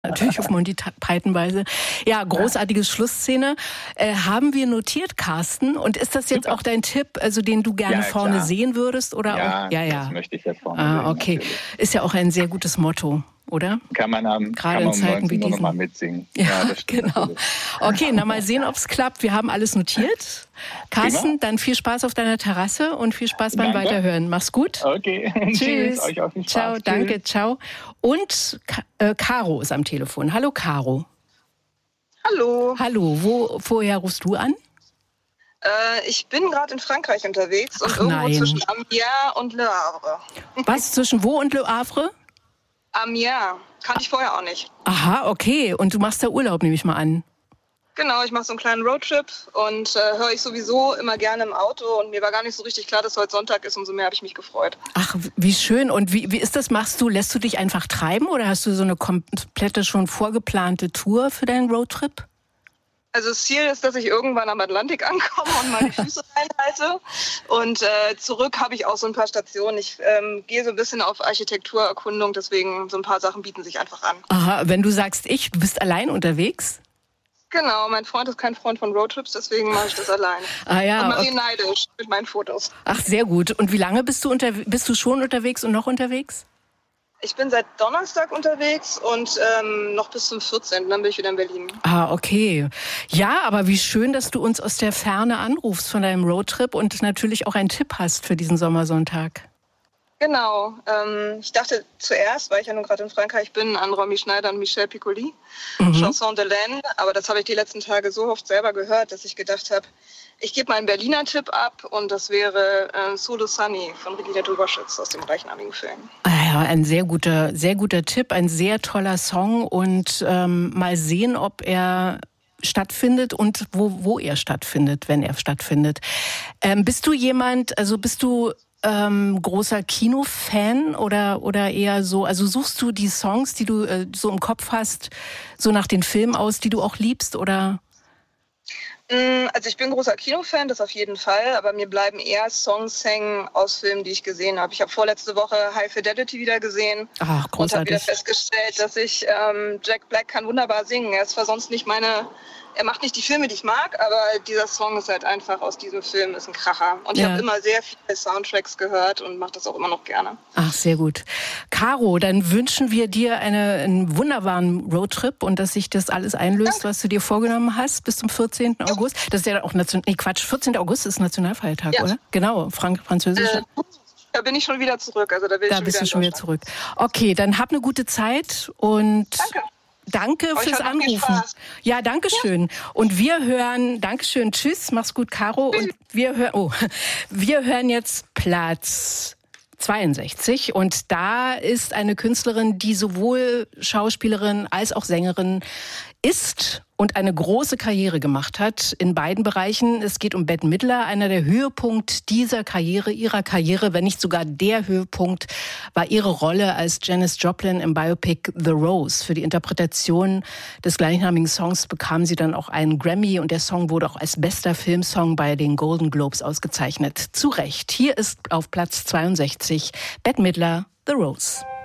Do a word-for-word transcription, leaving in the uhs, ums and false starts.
Natürlich auf Monty Python-Weise. Ja, großartige Schlussszene. Äh, haben wir notiert, Carsten? Und ist das jetzt Super. auch dein Tipp, also den du gerne Ja, vorne klar. sehen würdest? Oder Ja, auch? Ja, ja. das möchte ich jetzt vorne ah, sehen. Okay, Natürlich. ist ja auch ein sehr gutes Motto, oder? Kann man am Gerade kann in man um Zeiten wie neunzehn Uhr noch diesen. mal mitsingen. Ja, Ja, das stimmt genau. natürlich. Okay, na mal sehen, ob es klappt. Wir haben alles notiert. Carsten, Prima. dann viel Spaß auf deiner Terrasse und viel Spaß beim Danke. Weiterhören. Mach's gut. Okay. Tschüss. Euch auch viel Spaß. Ciao, Tschüss. danke, ciao. Und Ka- äh, Caro ist am Telefon. Hallo, Caro. Hallo, Hallo, wo, woher rufst du an? äh, ich bin gerade in Frankreich unterwegs und Ach, irgendwo nein. zwischen Amiens und Le Havre. Was, zwischen wo und Le Havre? Amiens, kannte ich vorher auch nicht. Aha, okay. Und du machst da Urlaub, nehme ich mal an. Genau, ich mache so einen kleinen Roadtrip und äh, höre ich sowieso immer gerne im Auto und mir war gar nicht so richtig klar, dass heute Sonntag ist, umso mehr habe ich mich gefreut. Ach, wie schön. Und wie, wie ist das? Machst du, lässt du dich einfach treiben oder hast du so eine komplette, schon vorgeplante Tour für deinen Roadtrip? Also das Ziel ist, dass ich irgendwann am Atlantik ankomme und meine Füße reinhalte. Und äh, zurück habe ich auch so ein paar Stationen. Ich ähm, gehe so ein bisschen auf Architekturerkundung, deswegen so ein paar Sachen bieten sich einfach an. Aha, wenn du sagst, ich, du bist allein unterwegs? Genau, mein Freund ist kein Freund von Roadtrips, deswegen mache ich das alleine. Ah ja. Und mache Okay. ihn neidisch mit meinen Fotos. Ach, sehr gut. Und wie lange bist du unter, bist du schon unterwegs und noch unterwegs? Ich bin seit Donnerstag unterwegs und ähm, noch bis zum vierzehnten Dann bin ich wieder in Berlin. Ah, okay. Ja, aber wie schön, dass du uns aus der Ferne anrufst von deinem Roadtrip und natürlich auch einen Tipp hast für diesen Sommersonntag. Genau. Ähm, ich dachte zuerst, weil ich ja nun gerade in Frankreich bin, an Romy Schneider und Michel Piccoli, Mhm. Chanson de Laine. Aber das habe ich die letzten Tage so oft selber gehört, dass ich gedacht habe, ich gebe mal einen Berliner Tipp ab und das wäre äh, Solo Sunny von Regina Doberschütz aus dem gleichnamigen Film. Ah ja, ein sehr guter, sehr guter Tipp, ein sehr toller Song und ähm, mal sehen, ob er stattfindet und wo, wo er stattfindet, wenn er stattfindet. Ähm, bist du jemand, also bist du ähm, großer Kinofan oder, oder eher so, also suchst du die Songs, die du äh, so im Kopf hast, so nach den Filmen aus, die du auch liebst oder? Also ich bin großer Kinofan, das auf jeden Fall, aber mir bleiben eher Songs hängen aus Filmen, die ich gesehen habe. Ich habe vorletzte Woche High Fidelity wieder gesehen Ach, und habe großartig. wieder festgestellt, dass ich ähm, Jack Black kann wunderbar singen. Er ist zwar sonst nicht meine, er macht nicht die Filme, die ich mag, aber dieser Song ist halt einfach aus diesem Film, ist ein Kracher. Und ich Ja. habe immer sehr viele Soundtracks gehört und mache das auch immer noch gerne. Ach, sehr gut. Caro, dann wünschen wir dir eine, einen wunderbaren Roadtrip und dass sich das alles einlöst, Danke. was du dir vorgenommen hast bis zum vierzehnten August. Das ist ja auch Nation nee, Quatsch, vierzehnten August ist Nationalfeiertag, Ja. oder? Genau, Frank französischer. Äh, da bin ich schon wieder zurück. Also da bin Da ich schon bist wieder du schon in wieder zurück. Okay, dann hab eine gute Zeit und Danke. danke Euch fürs hat noch viel Anrufen. Spaß. Ja, danke schön. Und wir hören, danke schön, tschüss, mach's gut, Caro. Und wir hören, oh, wir hören jetzt Platz zweiundsechzig und da ist eine Künstlerin, die sowohl Schauspielerin als auch Sängerin ist und eine große Karriere gemacht hat in beiden Bereichen. Es geht um Bette Midler. Einer der Höhepunkt dieser Karriere, ihrer Karriere, wenn nicht sogar der Höhepunkt, war ihre Rolle als Janis Joplin im Biopic The Rose. Für die Interpretation des gleichnamigen Songs bekam sie dann auch einen Grammy und der Song wurde auch als bester Filmsong bei den Golden Globes ausgezeichnet. Zu Recht. Hier ist auf Platz zweiundsechzig Bette Midler, The Rose.